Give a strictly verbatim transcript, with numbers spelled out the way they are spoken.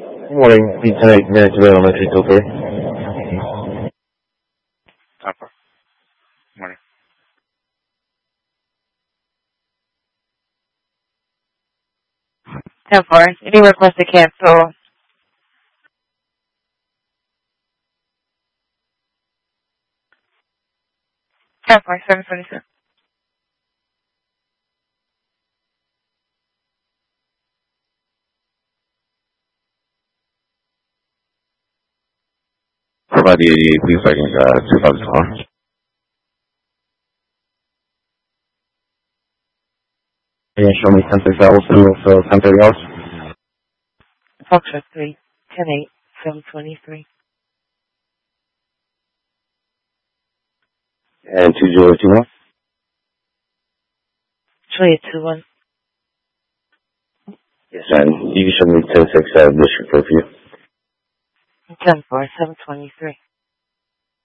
Good morning, Pizza eight minutes of elementary till three. Upper. Morning. ten four. Any request to cancel? ten four, seven twenty-six. Provide the eighty-eight, please, so I can uh, two five car. And show me ten six Allison with uh, ten thirty hours. Foxtrot three, ten eight, seven twenty-three. And two zero two one. Julia two one. Yes, and you can show me ten six uh, District Curfew. ten four, seven twenty-three.